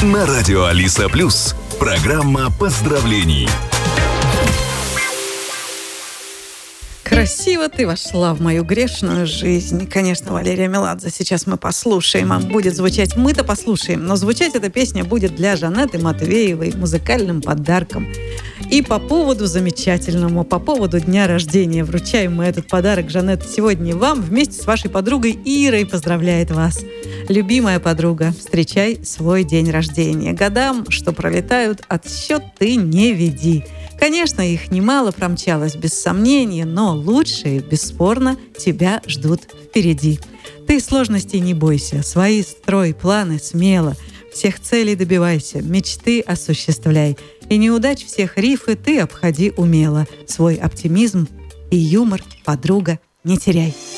На радио Алиса Плюс. Программа поздравлений. Красиво ты вошла в мою грешную жизнь. Конечно, Валерия Меладзе. Сейчас мы послушаем. А будет звучать, мы-то послушаем, но звучать эта песня будет для Жанетты Матвеевой музыкальным подарком. И по поводу замечательному, по поводу дня рождения вручаем мы этот подарок, Жанетта, сегодня вам вместе с вашей подругой Ирой поздравляет вас. Любимая подруга, встречай свой день рождения. Годам, что пролетают, отсчет ты не веди. Конечно, их немало промчалось, без сомнения, но лучшие, бесспорно, тебя ждут впереди. Ты сложностей не бойся, свои строй, планы смело, всех целей добивайся, мечты осуществляй. И неудач всех рифы ты обходи умело. Свой оптимизм и юмор, подруга, не теряй.